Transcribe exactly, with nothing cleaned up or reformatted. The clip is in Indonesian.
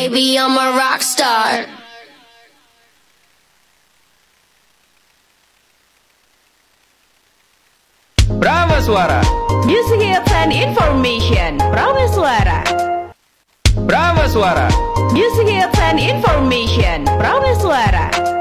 Baby, I'm a rock star. Prameswara. Music hits and information. Prameswara. Prameswara. Music hits and information. Prameswara.